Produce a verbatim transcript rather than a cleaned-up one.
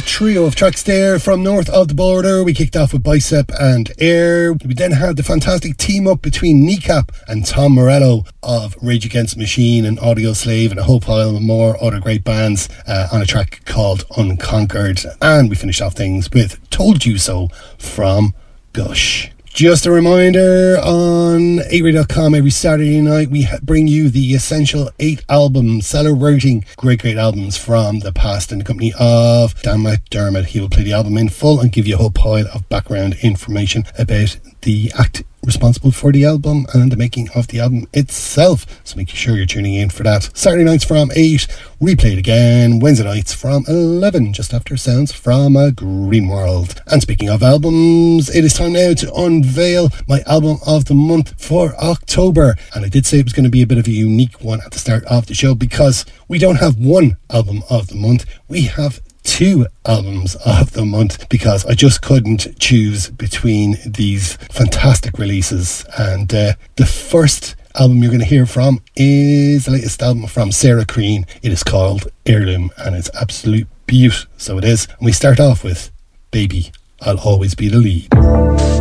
trio of tracks there from north of the border. We kicked off with Bicep and Air. We then had the fantastic team up between Kneecap and Tom Morello of Rage Against the Machine and Audio Slave and a whole pile of more other great bands uh, on a track called Unconquered. And we finished off things with Told You So from Gush. Just a reminder, on eight radio dot com every Saturday night we bring you the Essential eight albums, celebrating great, great albums from the past in the company of Dan McDermott. He will play the album in full and give you a whole pile of background information about the act responsible for the album and the making of the album itself. So make sure you're tuning in for that. Saturday nights from eight, replayed again Wednesday nights from eleven, just after Sounds from a Green World. And speaking of albums, it is time now to unveil my album of the month for October. And I did say it was going to be a bit of a unique one at the start of the show, because we don't have one album of the month, we have two albums of the month, because I just couldn't choose between these fantastic releases. And uh, the first album you're going to hear from is the latest album from Sarah Crean. It is called Heirloom and it's absolute beaut, so it is. And we start off with Baby, I'll Always Be the Lead.